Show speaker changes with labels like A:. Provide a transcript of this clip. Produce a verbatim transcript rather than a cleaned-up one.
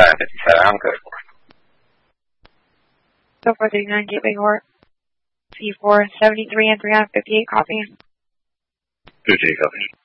A: nine fifty-seven, code four.
B: So four thirty-nine, Gateway Court. C four seventy-three and three fifty-eight, copy.
A: Two G, copy.